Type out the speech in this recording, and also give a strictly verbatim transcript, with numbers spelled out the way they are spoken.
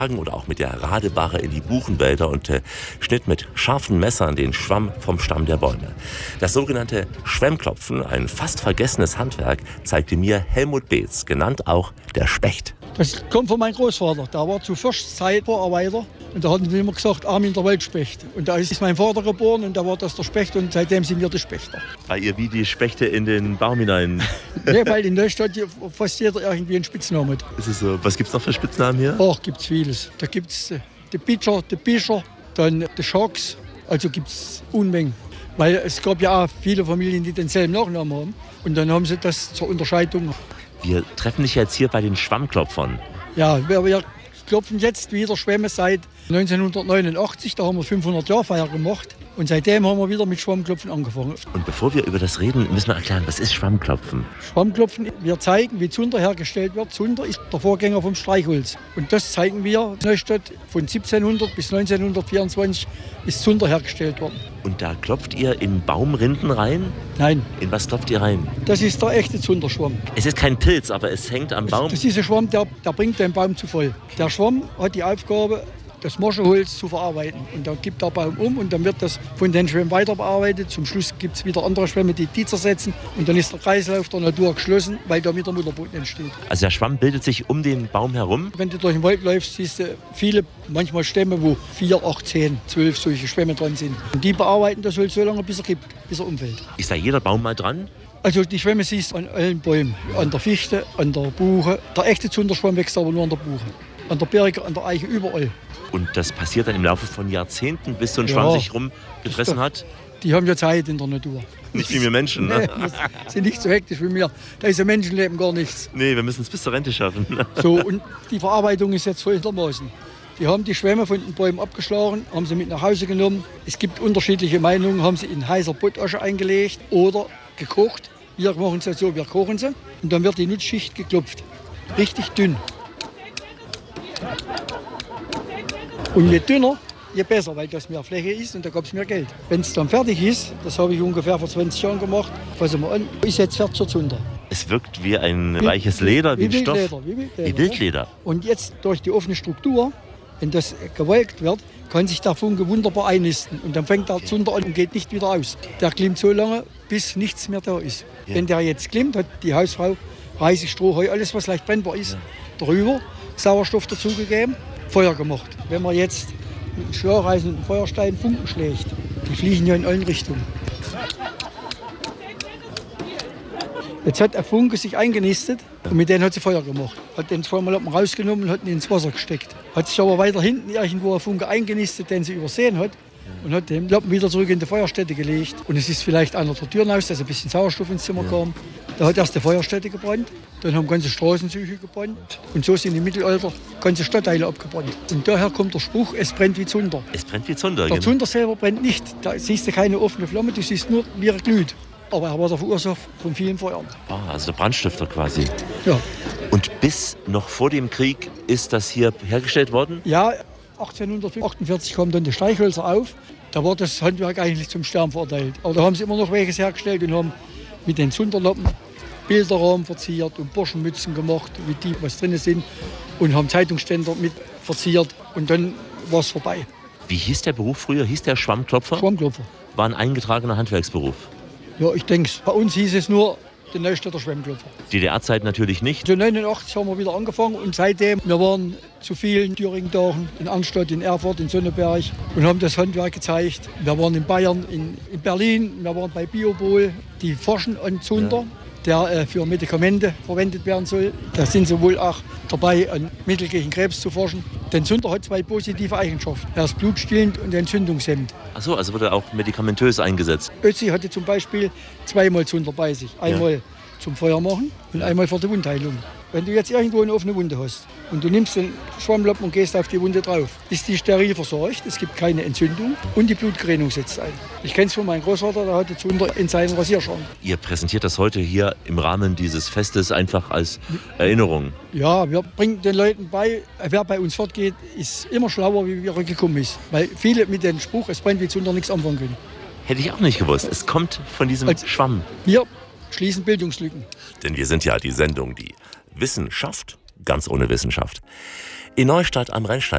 oder auch mit der Radebarre in die Buchenwälder und äh, schnitt mit scharfen Messern den Schwamm vom Stamm der Bäume. Das sogenannte Schwemmklopfen, ein fast vergessenes Handwerk, zeigte mir Helmut Beetz, genannt auch der Specht. Das kommt von meinem Großvater. Der war zu Fürstzeit Vorarbeiter. Und da hatten wir immer gesagt, Armin der Waldspecht. Und da ist mein Vater geboren und da war das der Specht und seitdem sind wir die Spechter. Weil ihr wie die Spechte in den Baum hinein... Nee, weil in Neustadt fast jeder irgendwie einen Spitznamen hat. Ist es so? Was gibt es noch für Spitznamen hier? Ach, gibt es vieles. Da gibt es die Pitcher, die Pischer, dann die Schocks. Also gibt es Unmengen. Weil es gab ja auch viele Familien, die denselben Nachnamen haben. Und dann haben sie das zur Unterscheidung. Wir treffen dich jetzt hier bei den Schwammklopfern. Ja, wir, wir klopfen jetzt wieder Schwämme seit neunzehnhundertneunundachtzig. Da haben wir fünfhundert Jahre Feier gemacht. Und seitdem haben wir wieder mit Schwammklopfen angefangen. Und bevor wir über das reden, müssen wir erklären, was ist Schwammklopfen? Schwammklopfen, wir zeigen, wie Zunder hergestellt wird. Zunder ist der Vorgänger vom Streichholz. Und das zeigen wir in Neustadt von siebzehnhundert bis neunzehnhundertvierundzwanzig ist Zunder hergestellt worden. Und da klopft ihr in Baumrinden rein? Nein. In was klopft ihr rein? Das ist der echte Zunderschwamm. Es ist kein Pilz, aber es hängt am Baum. Das ist ein Schwamm, der, der bringt den Baum zu voll. Der Schwamm hat die Aufgabe, das Moscheholz zu verarbeiten. Und dann gibt der Baum um und dann wird das von den Schwämmen weiter bearbeitet. Zum Schluss gibt es wieder andere Schwämme, die die zersetzen. Und dann ist der Kreislauf der Natur geschlossen, weil da wieder Mutterboden entsteht. Also der Schwamm bildet sich um den Baum herum? Wenn du durch den Wald läufst, siehst du viele, manchmal Stämme, wo vier, acht, zehn, zwölf solche Schwämme dran sind. Und die bearbeiten das Holz so lange, bis er kippt, bis er umfällt. Ist da jeder Baum mal dran? Also die Schwämme siehst du an allen Bäumen. An der Fichte, an der Buche. Der echte Zunderschwamm wächst aber nur an der Buche. An der Birke, an der Eiche, überall. Und das passiert dann im Laufe von Jahrzehnten, bis so ein Ja, Schwamm sich rumgefressen hat? Die haben ja Zeit in der Natur. Nicht wie wir Menschen, ne? Nee, wir sind nicht so hektisch wie mir. Da ist ja Menschenleben gar nichts. Nee, wir müssen es bis zur Rente schaffen. So, und die Verarbeitung ist jetzt folgendermaßen. Die haben die Schwämme von den Bäumen abgeschlagen, haben sie mit nach Hause genommen. Es gibt unterschiedliche Meinungen, haben sie in heißer Pottasche eingelegt oder gekocht. Wir machen es ja so, wir kochen sie. Und dann wird die Nutzschicht geklopft. Richtig dünn. Und je dünner, je besser, weil das mehr Fläche ist und da gab es mehr Geld. Wenn es dann fertig ist, das habe ich ungefähr vor zwanzig Jahren gemacht, fassen wir an, ist jetzt fertig zur Zunder. Es wirkt wie ein wie, weiches Leder, wie, wie ein Stoff. Wildleder, wie Wildleder. Wie Wildleder. Und jetzt durch die offene Struktur, wenn das gewolkt wird, kann sich der Funke wunderbar einnisten. Und dann fängt der Zunder an und geht nicht wieder aus. Der klimmt so lange, bis nichts mehr da ist. Ja. Wenn der jetzt klimmt, hat die Hausfrau Reisig, Stroh, Heu, alles was leicht brennbar ist, ja, darüber Sauerstoff dazugegeben, Feuer gemacht. Wenn man jetzt mit einem Schlauchreisen und einem Feuerstein Funken schlägt, die fliegen ja in allen Richtungen. Jetzt hat der Funke sich eingenistet und mit denen hat sie Feuer gemacht. Hat den zweimal rausgenommen und hat ihn ins Wasser gesteckt. Hat sich aber weiter hinten irgendwo ein Funke eingenistet, den sie übersehen hat. Und hat den Lappen wieder zurück in die Feuerstätte gelegt. Und es ist vielleicht einer der Türen aus, dass ein bisschen Sauerstoff ins Zimmer kam. Da hat erst die Feuerstätte gebrannt, dann haben ganze Straßenzüge gebrannt. Und so sind im Mittelalter ganze Stadtteile abgebrannt. Und daher kommt der Spruch, es brennt wie Zunder. Es brennt wie Zunder, Der Zunder selber brennt nicht. Da siehst du keine offene Flamme, du siehst nur, wie er glüht. Aber er war der Verursacher von vielen Feuern. Ah, also der Brandstifter quasi. Ja. Und bis noch vor dem Krieg ist das hier hergestellt worden? Ja, achtzehnhundertachtundvierzig kamen dann die Streichhölzer auf. Da war das Handwerk eigentlich zum Sterben verurteilt. Aber da haben sie immer noch welches hergestellt und haben mit den Zunderlappen Bilderrahmen verziert und Burschenmützen gemacht, wie die was drin sind. Und haben Zeitungsständer mit verziert. Und dann war es vorbei. Wie hieß der Beruf früher? Hieß der Schwammklopfer? Schwammklopfer. War ein eingetragener Handwerksberuf? Ja, ich denke es. Bei uns hieß es nur der Neustädter Schwammklopfer. D D R-Zeit natürlich nicht. So neunundachtzig haben wir wieder angefangen und seitdem, wir waren zu vielen Thüringen-Tagen, in Arnstadt, in Erfurt, in Sonneberg und haben das Handwerk gezeigt. Wir waren in Bayern, in, in Berlin, wir waren bei Biobol, die forschen an Zunder, ja, der äh, für Medikamente verwendet werden soll. Da sind sie wohl auch dabei, an Mittel gegen Krebs zu forschen. Denn Zunder hat zwei positive Eigenschaften. Er ist blutstillend und entzündungshemmend. Ach so, also wird er auch medikamentös eingesetzt? Ötzi hatte zum Beispiel zweimal Zunder bei sich. Einmal ja. zum Feuer machen und einmal für die Wundheilung. Wenn du jetzt irgendwo eine offene Wunde hast und du nimmst den Schwammlappen und gehst auf die Wunde drauf, ist die steril versorgt, es gibt keine Entzündung und die Blutgerinnung setzt ein. Ich kenne es von meinem Großvater, der hatte Zunder in seinem Rasierschrank. Ihr präsentiert das heute hier im Rahmen dieses Festes einfach als Erinnerung? Ja, wir bringen den Leuten bei, wer bei uns fortgeht, ist immer schlauer, wie er gekommen ist. Weil viele mit dem Spruch, es brennt wie Zunder, nichts anfangen können. Hätte ich auch nicht gewusst. Es kommt von diesem also, Schwamm. Wir schließen Bildungslücken. Denn wir sind ja die Sendung, die Wissenschaft, ganz ohne Wissenschaft. In Neustadt am Rennsteig